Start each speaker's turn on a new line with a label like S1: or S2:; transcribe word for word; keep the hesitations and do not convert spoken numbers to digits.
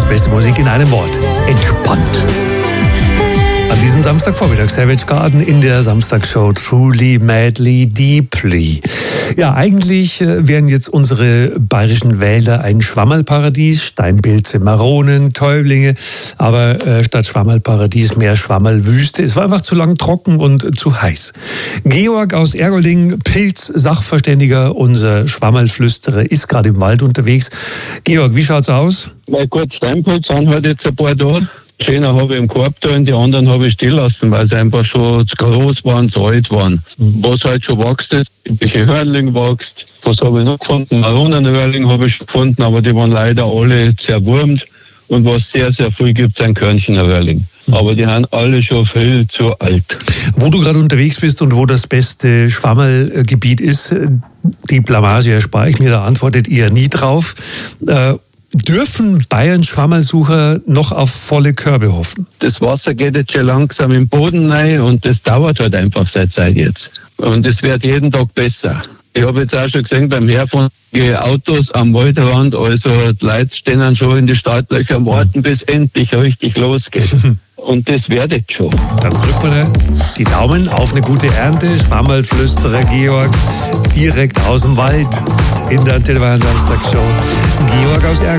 S1: beste Musik in einem Wort. Entspannt. An diesem Samstagvormittag Savage Garden in der Samstagshow Truly, Madly, Deeply. Ja, eigentlich äh, wären jetzt unsere bayerischen Wälder ein Schwammerlparadies, Steinpilze, Maronen, Täublinge, aber äh, statt Schwammerlparadies mehr Schwammerlwüste. Es war einfach zu lang trocken und äh, zu heiß. Georg aus Ergoling, Pilz-Sachverständiger, unser Schwammerlflüsterer, ist gerade im Wald unterwegs. Georg, wie schaut's aus?
S2: Na gut, Steinpilze sind halt jetzt ein paar da. Schöner habe ich im Korb da und die anderen habe ich stehen lassen, weil sie einfach schon zu groß waren, zu alt waren. Mhm. Was halt schon wächst, ist, welche Hörnling wächst. Was habe ich noch gefunden? Maronenhörling habe ich schon gefunden, aber die waren leider alle zerwurmt. Und was sehr, sehr viel gibt, sind Körnchenhörling. Mhm. Aber die sind alle schon viel zu alt.
S1: Wo du gerade unterwegs bist und wo das beste Schwammerlgebiet ist, die Blamage erspare ich mir, da antwortet ihr nie drauf. Äh, Dürfen Bayern-Schwammerlsucher noch auf volle Körbe hoffen?
S2: Das Wasser geht jetzt schon langsam im Boden rein und das dauert halt einfach seit Zeit jetzt. Und es wird jeden Tag besser. Ich habe jetzt auch schon gesehen, beim Herfahren gehen Autos am Waldrand, also die Leute stehen schon in die Startlöcher und warten, bis endlich richtig losgeht. Und das wird jetzt schon.
S1: Dann drücken wir die Daumen auf eine gute Ernte. Schwammerlflüsterer Georg direkt aus dem Wald in der Antenne Bayern Samstagshow. Georg aus Ergoling.